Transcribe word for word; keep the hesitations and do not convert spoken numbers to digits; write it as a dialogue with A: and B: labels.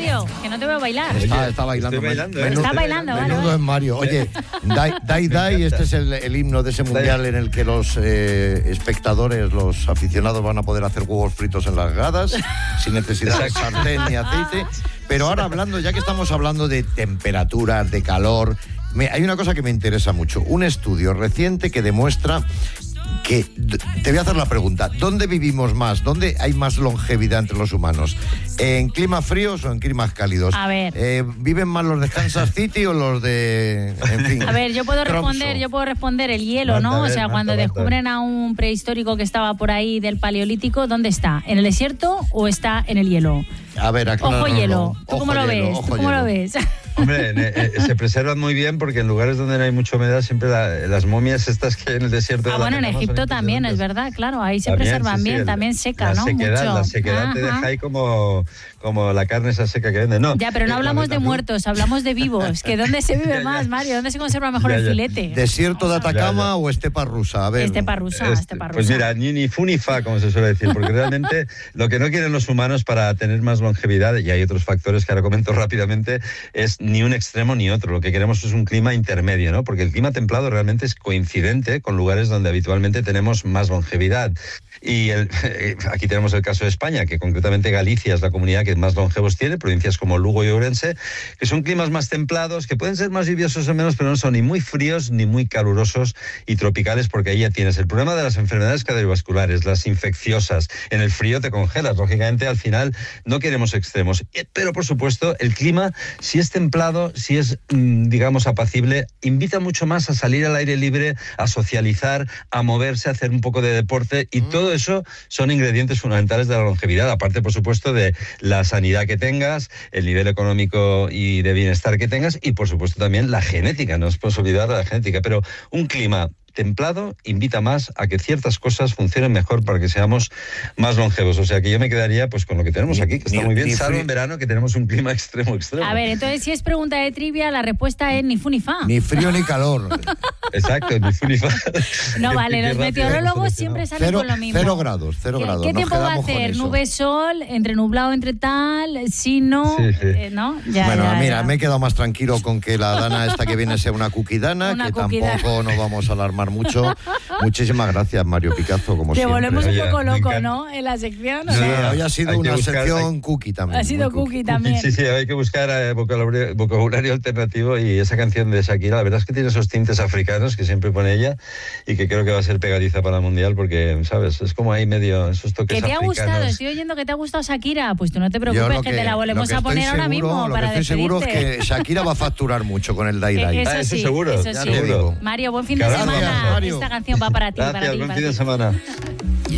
A: Mario, que no te veo bailar.
B: Está, está bailando.
C: Estoy bailando, ¿eh?
B: Menudo,
A: Está bailando, vale,
B: menudo
A: vale.
B: es Mario. Oye, Dai Dai, Dai este es el, el himno de ese mundial en el que los eh, espectadores, los aficionados van a poder hacer huevos fritos en las gradas sin necesidad de sartén ni aceite. Pero ahora hablando, ya que estamos hablando de temperaturas, de calor, me, hay una cosa que me interesa mucho. Un estudio reciente que demuestra que, te voy a hacer la pregunta, ¿dónde vivimos más? ¿Dónde hay más longevidad entre los humanos? ¿En climas fríos o en climas cálidos?
A: A ver.
B: Eh, ¿Viven más los de Kansas City o los de...? En fin.
A: A ver, yo puedo
B: Tromso.
A: responder, yo puedo responder el hielo,
C: Marta,
A: ¿no?
C: a
A: O
C: ver,
A: sea,
C: Marta,
A: cuando
C: Marta.
A: descubren a un prehistórico que estaba por ahí del Paleolítico, ¿dónde está? ¿En el desierto o está en el hielo?
B: A ver,
A: Ojo
B: acláralo.
A: hielo. ¿Tú
B: Ojo
A: cómo lo
B: hielo,
A: ves?
B: ojo
A: ¿Tú cómo lo
B: hielo.
A: ves?
C: Hombre, eh, eh, se preservan muy bien porque en lugares donde no hay mucha humedad siempre la- las momias estas que hay en el desierto...
A: Ah,
C: de
A: bueno, en
C: Atacama son
A: Egipto también, es
C: impresionantes.
A: verdad, claro, ahí se
C: También,
A: preservan
C: sí, sí,
A: bien,
C: el-
A: también seca,
C: la
A: ¿no?
C: Sequedad,
A: Mucho.
C: La sequedad te
A: Ajá.
C: deja ahí como, como la carne esa seca que venden. No,
A: Ya, pero no
C: eh,
A: hablamos de
C: cuando-
A: muertos, hablamos de vivos. ¿Que dónde se vive
C: Ya, ya.
A: más, Mario? ¿Dónde se conserva mejor
C: Ya,
A: el
C: ya.
A: filete?
B: ¿Desierto de Atacama
C: Ya, ya.
B: o estepa rusa? A ver.
A: Estepa rusa,
C: Este,
A: estepa rusa.
C: pues mira, ni, ni fu ni fa, como se suele decir, porque realmente lo que no quieren los humanos para tener más longevidad, y hay otros factores que ahora comento rápidamente, es ni un extremo ni otro. Lo que queremos es un clima intermedio, ¿no? Porque el clima templado realmente es coincidente con lugares donde habitualmente tenemos más longevidad. Y el, aquí tenemos el caso de España, que concretamente Galicia es la comunidad que más longevos tiene, provincias como Lugo y Ourense, que son climas más templados, que pueden ser más lluviosos o menos, pero no son ni muy fríos ni muy calurosos y tropicales, porque ahí ya tienes el problema de las enfermedades cardiovasculares, las infecciosas. En el frío te congelas, lógicamente al final no queremos extremos. Pero por supuesto el clima, si es templado, si es, digamos, apacible, invita mucho más a salir al aire libre, a socializar, a moverse, a hacer un poco de deporte, y todo eso son ingredientes fundamentales de la longevidad, aparte por supuesto de la sanidad que tengas, el nivel económico y de bienestar que tengas, y por supuesto también la genética, no os puedes olvidar de la genética, pero un clima templado invita más a que ciertas cosas funcionen mejor para que seamos más longevos. O sea que yo me quedaría pues con lo que tenemos
B: Ni-
C: aquí, que está
B: ni-
C: muy bien,
B: ni
C: salvo
B: frío.
C: en verano que tenemos un clima extremo, extremo.
A: A ver, entonces si es pregunta de trivia, la respuesta es ni fu ni fa.
B: Ni frío ni calor.
C: Exacto, ni fu ni fa.
A: No
C: Qué-
A: vale,
C: qué
A: los
C: rápido
A: meteorólogos
C: hemos
A: siempre
C: seleccionado.
A: salen
B: Cero,
A: con lo mismo.
B: cero grados, cero
A: ¿Qué,
B: grados.
A: ¿Qué
B: Nos
A: tiempo va a
B: quedamos con
A: hacer?
B: eso.
A: Nube, sol, entre nublado, entre tal, si no,
C: Sí, sí.
A: eh, ¿no? Ya,
B: Bueno,
A: ya,
B: mira,
A: ya.
B: me he quedado más tranquilo con que la dana esta que viene sea una cuquidana,
A: Una
B: que
A: cuquidana.
B: tampoco nos vamos a alarmar mucho. Muchísimas gracias, Mario Picazo, como
A: Te
B: siempre.
A: volvemos un
C: Oye,
A: poco
C: me
A: loco,
C: encanta.
A: ¿no? En la sección. ¿o
B: Sí,
A: no?
C: No, no,
B: hoy ha sido
C: hay que
B: una
C: buscar-
B: sección
C: hay-
B: cookie también.
A: Ha sido
B: muy
A: cookie también.
C: Sí, sí, hay que buscar eh, vocabulario, vocabulario alternativo, y esa canción de Shakira, la verdad es que tiene esos tintes africanos que siempre pone ella y que creo que va a ser pegadiza para el Mundial porque, ¿sabes? Es como ahí medio esos toques
A: Que te ha
C: africanos.
A: gustado, estoy oyendo que te ha gustado Shakira. Pues tú no te
B: Yo
A: preocupes,
B: lo
A: que, te la
B: lo
A: volvemos
B: que
A: a
B: estoy
A: poner ahora
B: seguro-
A: mismo
B: lo
A: para
B: que estoy seguro es
A: despedirte.
B: que Shakira va a facturar mucho con el Dai
A: Eh,
B: Dai.
A: Eso
C: Ah, eso
A: sí,
C: seguro,
A: eso
C: ya
A: sí.
B: te digo.
A: Mario, buen fin de
C: Gracias,
A: semana.
B: Mario.
A: Esta canción va para ti, para
C: Gracias,
A: ti,
C: buen
A: para
C: fin de
A: ti.
C: semana.